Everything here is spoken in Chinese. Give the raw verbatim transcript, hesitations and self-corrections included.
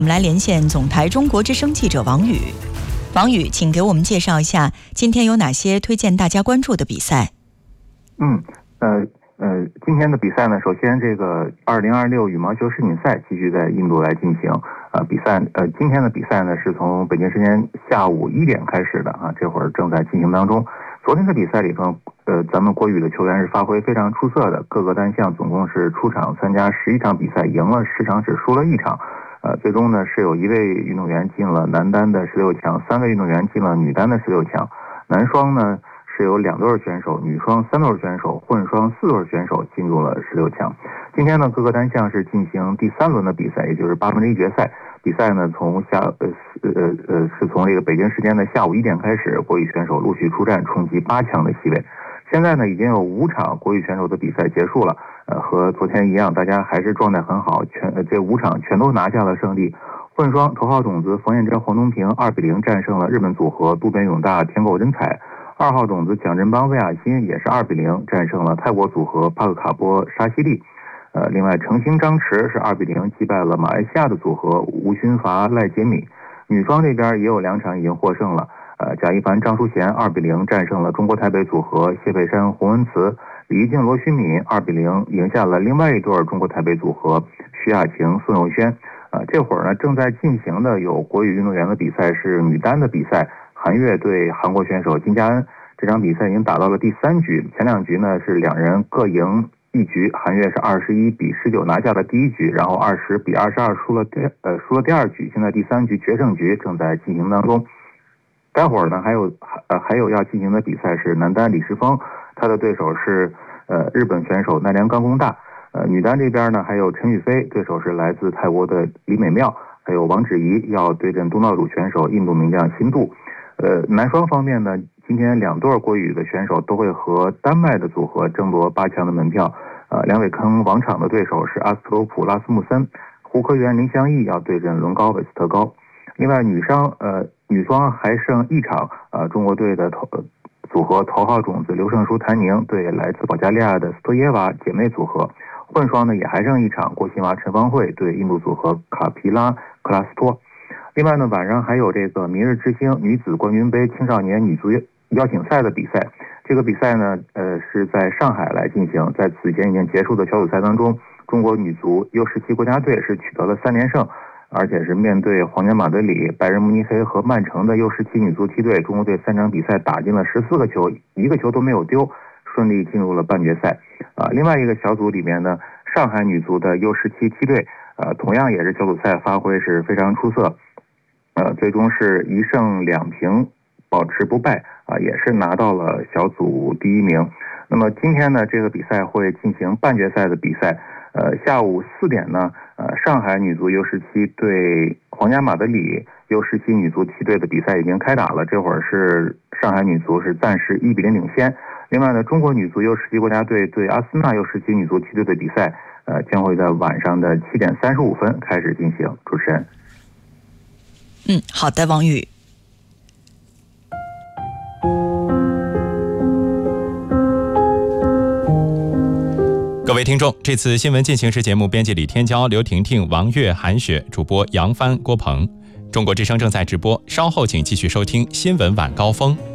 我们来连线总台中国之声记者王宇。王宇，请给我们介绍一下今天有哪些推荐大家关注的比赛。 嗯，呃呃，今天的比赛呢，首先这个二零二六羽毛球世锦赛继续在印度来进行。呃，比赛呃，今天的比赛呢是从北京时间下午一点开始的啊，这会儿正在进行当中。昨天的比赛里头，呃，咱们国羽的球员是发挥非常出色的，各个单项总共是出场参加十一场比赛，赢了十场，只输了一场。呃，最终呢是有一位运动员进了男单的十六强，三位运动员进了女单的十六强。男双呢是有两对选手，女双三对选手，混双四对选手进入了十六强。今天呢各个单项是进行第三轮的比赛，也就是八分之一决赛。比赛呢从下呃呃呃是从这个北京时间的下午一点开始，国羽选手陆续出战，冲击八强的席位。现在呢已经有五场国羽选手的比赛结束了，呃和昨天一样，大家还是状态很好，全呃这五场全都拿下了胜利。混双头号种子冯彦珍、黄东萍二比零战胜了日本组合渡边勇大、田口真彩。二号种子蒋振邦、魏亚新也是二比零战胜了泰国组合帕克卡波、沙西利。呃，另外程兴、张弛是二比零击败了马来西亚的组合吴勋伐、赖杰米。女双这边也有两场已经获胜了。呃，贾一凡、张淑娴二比零战胜了中国台北组合谢佩珊、洪文慈。李玉静、罗勋敏二比零赢下了另外一对中国台北组合徐雅晴、宋友轩。呃，这会儿呢正在进行的有国羽运动员的比赛是女单的比赛，韩悦对韩国选手金佳恩。这场比赛已经打到了第三局，前两局呢是两人各赢一局，韩悦是二十一比十九拿下了第一局，然后二十比二十二输了第呃输了第二局，现在第三局决胜局正在进行当中。待会儿呢还有呃还有要进行的比赛是男单李世峰，他的对手是呃日本选手奈良冈功大。呃女单这边呢还有陈雨菲，对手是来自泰国的李美妙，还有王芷怡要对阵东道主选手印度名将辛杜。呃男双方面呢，今天两对国羽的选手都会和丹麦的组合争夺八强的门票。呃，梁伟坑王场的对手是阿斯托普拉斯穆森，胡科元、林祥义要对阵伦高韦斯特高。另外女双呃女双还剩一场，呃中国队的头组合头号种子刘胜书、谭宁对来自保加利亚的斯托耶娃姐妹组合。混双呢也还剩一场，郭欣娃、陈芳慧对印度组合卡皮拉克拉斯托。另外呢，晚上还有这个明日之星女子冠军杯青少年女足邀请赛的比赛。这个比赛呢，呃，是在上海来进行。在此前已经结束的小组赛当中，中国女足 U 十七国家队是取得了三连胜，而且是面对皇家马德里、拜仁慕尼黑和曼城的 U 十七女足梯队，中国队三场比赛打进了十四个球，一个球都没有丢，顺利进入了半决赛。啊、呃，另外一个小组里面呢，上海女足的 U 十七梯队，呃，同样也是小组赛发挥是非常出色。呃，最终是一胜两平，保持不败啊、呃，也是拿到了小组第一名。那么今天呢，这个比赛会进行半决赛的比赛。呃，下午四点呢，呃，上海女足 U 十七对皇家马德里 U 十七女足梯队的比赛已经开打了。这会儿是上海女足是暂时一比零领先。另外呢，中国女足 U 十七国家队对阿森纳 U 十七女足梯队的比赛，呃，将会在晚上的七点三十五分开始进行。主持人。 嗯，好的，王宇。 各位听众，这次新闻进行时节目编辑李天骄、刘婷婷、王悦、韩雪，主播杨帆、郭鹏。中国之声正在直播，稍后请继续收听新闻晚高峰。